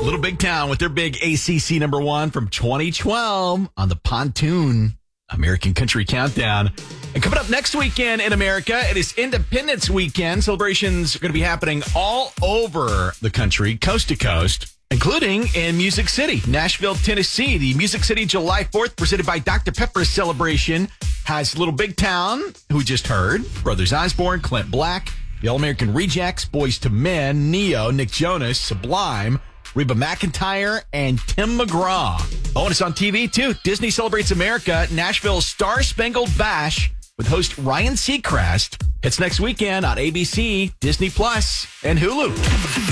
Little Big Town with their big ACC number one from 2012 on the Pontoon American Country Countdown. And coming up next weekend in America, it is Independence Weekend. Celebrations are going to be happening all over the country, coast to coast, including in Music City, Nashville, Tennessee. The Music City July 4th, presented by Dr. Pepper celebration, has Little Big Town, who we just heard, Brothers Osborne, Clint Black, the All-American Rejects, Boys to Men, Neo, Nick Jonas, Sublime, Reba McEntire, and Tim McGraw. Oh, and it's on TV, too. Disney Celebrates America, Nashville's Star Spangled Bash with host Ryan Seacrest. It's next weekend on ABC, Disney Plus, and Hulu.